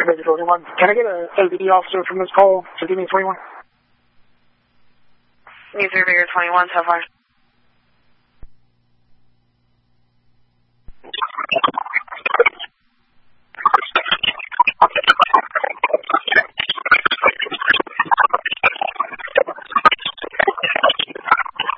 Digital 21. Can I get a LBD officer from this call to give me 21? Needs to be 21 so far.